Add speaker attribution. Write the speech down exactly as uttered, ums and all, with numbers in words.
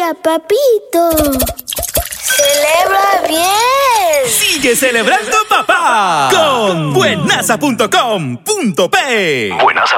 Speaker 1: día, papito. ¡Celebra bien!
Speaker 2: ¡Sigue celebrando, papá! Con buenaza punto com punto pe. Buenaza.